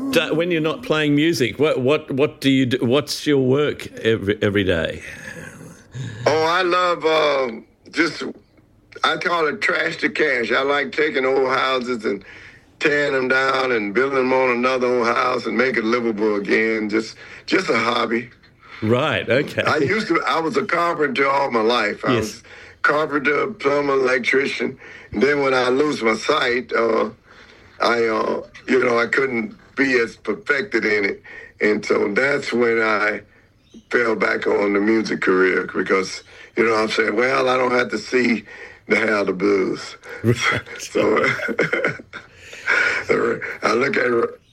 when you're not playing music, what do you do? What's your work every day? Oh, I love I call it trash to cash. I like taking old houses and tearing them down and building them on another old house and make it livable again. Just a hobby. Right. Okay. I was a carpenter all my life. I was carpenter, plumber, electrician. And then when I lose my sight, I couldn't be as perfected in it. And so that's when I fell back on the music career because, I'm saying, well, I don't have to see to have the blues. Right. So I look at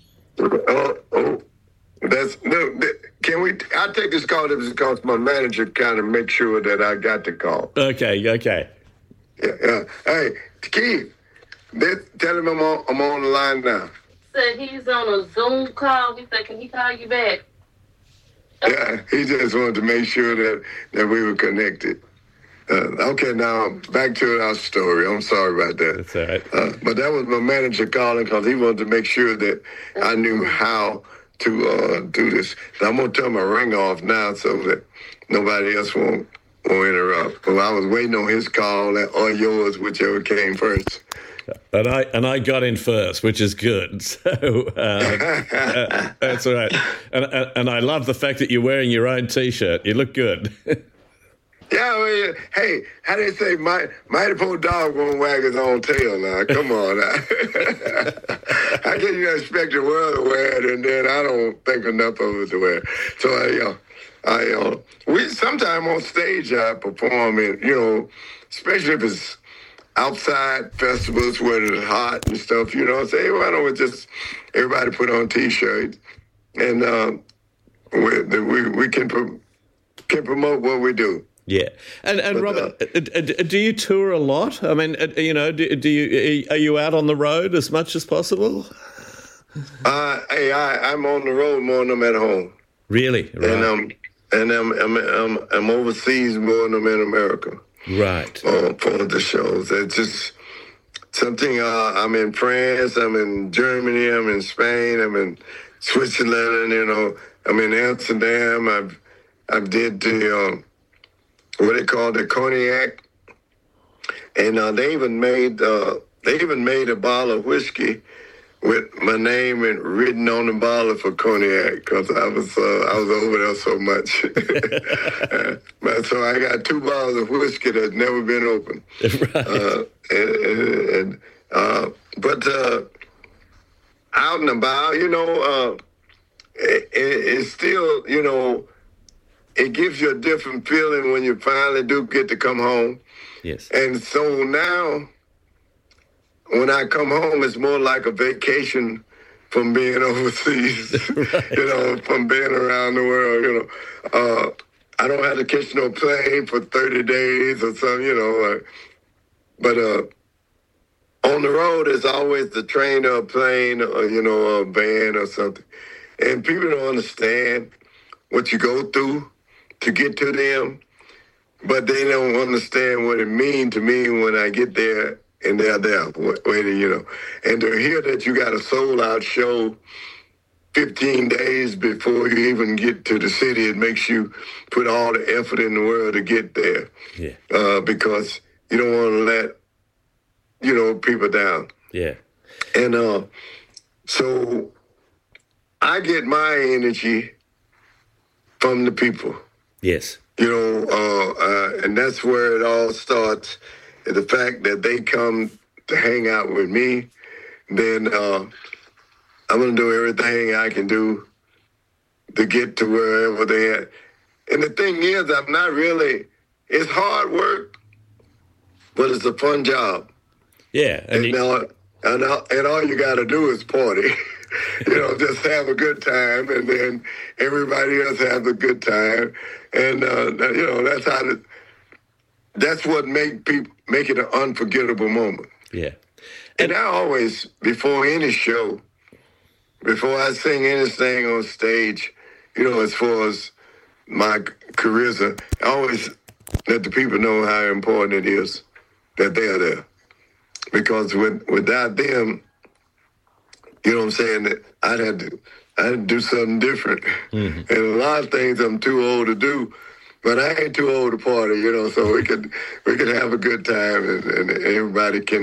I take this call because my manager kind of makes sure that I got the call. Okay. Yeah. Hey, Keith, tell him I'm on the line now. Said he's on a Zoom call. He said, can he call you back? Yeah, he just wanted to make sure that we were connected. Okay, now back to our story. I'm sorry about that. That's all right. But that was my manager calling because he wanted to make sure that I knew how to do this. So I'm going to turn my ring off now so that nobody else won't interrupt. Well, I was waiting on his call or yours, whichever came first. And I got in first, which is good. So that's all right. And I love the fact that you're wearing your own T-shirt. You look good. Yeah, well, hey, how they say, mighty poor dog won't wag his own tail now. Come on now. How can you expect the world to wear it and then I don't think enough of it to wear? So we sometimes on stage I perform it, especially if it's outside festivals where it's hot and stuff, say, hey, why don't we just everybody put on T-shirts and we can promote what we do. Yeah, and Robert, do you tour a lot? I mean, are you out on the road as much as possible? I'm on the road more than I'm at home. Really? Right. And I'm overseas more than I'm in America. Right. For the shows, it's just something. I'm in France. I'm in Germany. I'm in Spain. I'm in Switzerland. I'm in Amsterdam. I've did the what they call the cognac, and they even made a bottle of whiskey with my name and written on the bottle for cognac because I was over there so much. But so I got 2 bottles of whiskey that's never been opened. Right. But out and about, it's still, it gives you a different feeling when you finally do get to come home. Yes. And so now, when I come home, it's more like a vacation from being overseas, Right. From being around the world, I don't have to catch no plane for 30 days or something, But on the road, it's always the train or a plane or, a van or something. And people don't understand what you go through to get to them, but they don't understand what it means to me when I get there and they're there waiting, And to hear that you got a sold-out show 15 days before you even get to the city, it makes you put all the effort in the world to get there. Yeah. Because you don't want to let, people down. Yeah. And so I get my energy from the people. Yes. And that's where it all starts. The fact that they come to hang out with me, then I'm going to do everything I can do to get to wherever they're at. And the thing is, it's hard work, but it's a fun job. Yeah. And all you got to do is party. Just have a good time, and then everybody else have a good time, and that's what make it an unforgettable moment. Yeah. And I always, before any show, before I sing anything on stage, as far as my career, I always let the people know how important it is that they're there, because without them, You know what I'm saying? That I had to do something different. And a lot of things I'm too old to do, but I ain't too old to party, you know, so we could have a good time and everybody can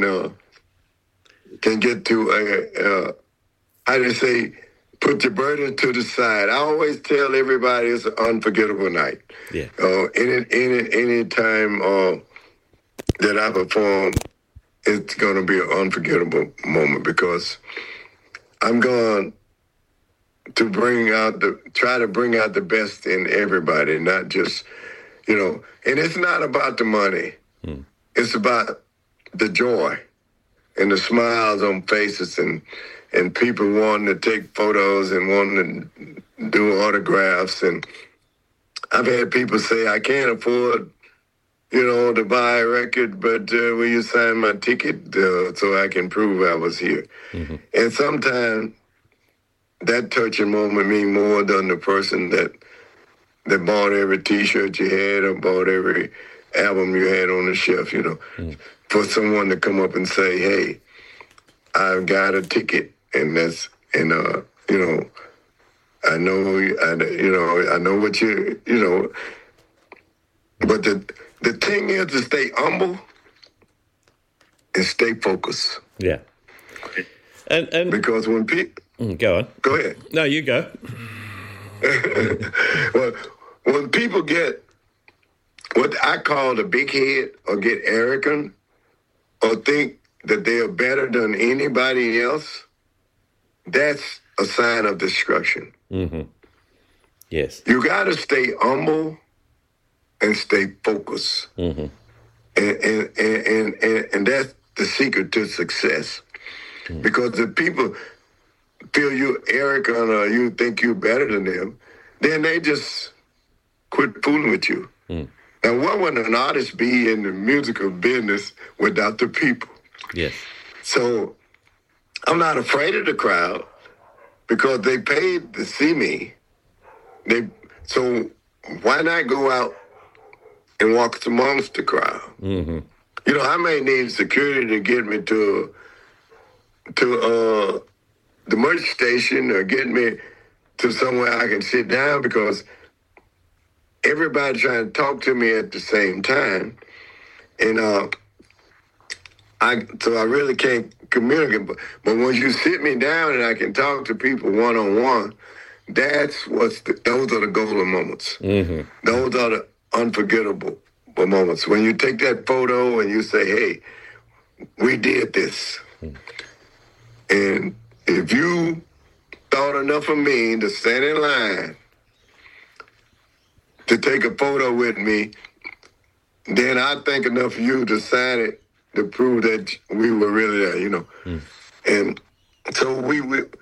get to how do you say, put your burden to the side. I always tell everybody it's an unforgettable night. Yeah. Any time that I perform, it's going to be an unforgettable moment because I'm going to try to bring out the best in everybody, not just, you know, and it's not about the money. It's about the joy and the smiles on faces and people wanting to take photos and wanting to do autographs. And I've had people say, I can't afford, you know, to buy a record, but will you sign my ticket so I can prove I was here? And sometimes that touching moment means more than the person that bought every T-shirt you had or bought every album you had on the shelf, you know. For someone to come up and say, hey, I've got a ticket, and you know, I know what you know, but the thing is to stay humble and stay focused. Yeah. And because when people go on. Go ahead. No, you go. Well, when people get what I call the big head or get arrogant or think that they are better than anybody else, that's a sign of destruction. Yes. You got to stay humble and stay focused. And that's the secret to success. Because if people feel you arrogant or you think you're better than them, then they just quit fooling with you. Now, what would an artist be in the musical business without the people? Yes. So I'm not afraid of the crowd because they paid to see me. So why not go out and walk amongst the crowd? You know, I may need security to get me to the merch station or get me to somewhere I can sit down because everybody trying to talk to me at the same time. And so I really can't communicate. But once you sit me down and I can talk to people one-on-one, those are the golden moments. Those are the unforgettable moments. When you take that photo and you say, hey, we did this. And if you thought enough of me to stand in line to take a photo with me, then I think enough of you to sign it to prove that we were really there, you know. And so we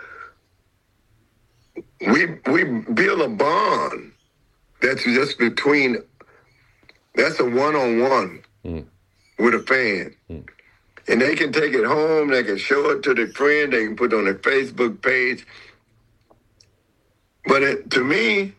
build a bond that's just that's a one-on-one with a fan. And they can take it home, they can show it to their friend, they can put it on their Facebook page. But to me,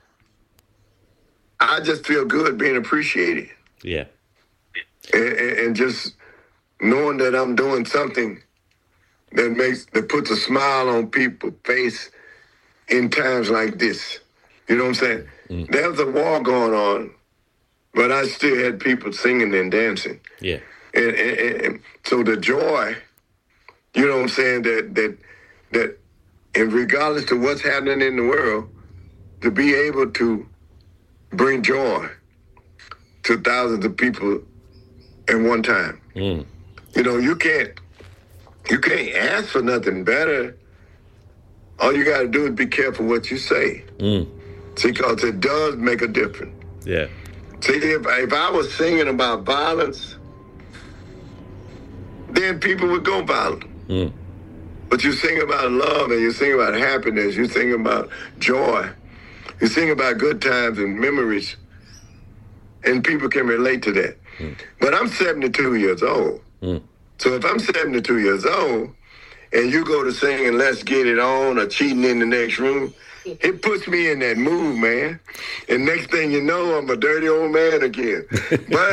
I just feel good being appreciated. Yeah. And just knowing that I'm doing something that puts a smile on people's face in times like this. You know what I'm saying? There was a war going on, but I still had people singing and dancing. Yeah. And so the joy, you know what I'm saying, that and regardless to what's happening in the world, to be able to bring joy to thousands of people at one time. You know, you can't ask for nothing better. All you got to do is be careful what you say. See, because it does make a difference. Yeah. See, if I was singing about violence, then people would go violent. But you sing about love and you sing about happiness, you sing about joy, you sing about good times and memories, and people can relate to that. But I'm 72 years old. So if I'm 72 years old and you go to singing Let's Get It On or Cheating in the Next Room, it puts me in that mood, man. And next thing you know, I'm a dirty old man again. But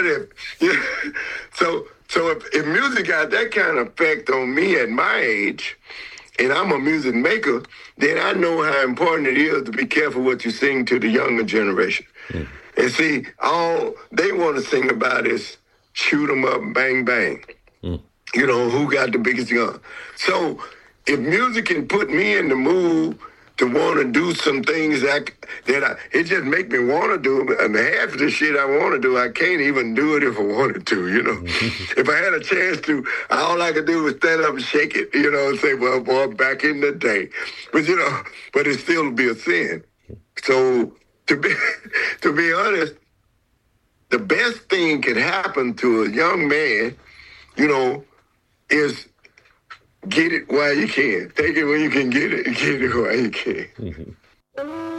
if music got that kind of effect on me at my age, and I'm a music maker, then I know how important it is to be careful what you sing to the younger generation. And see, all they want to sing about is shoot 'em up, bang, bang. You know, who got the biggest gun. So if music can put me in the mood to want to do some things it just make me want to do. And half of the shit I want to do, I can't even do it if I wanted to, you know. If I had a chance to, all I could do was stand up and shake it, you know, and say, well, boy, back in the day. But, you know, but it still be a sin. So to be honest, the best thing could happen to a young man, you know, is get it while you can. Take it when you can get it, and get it while you can.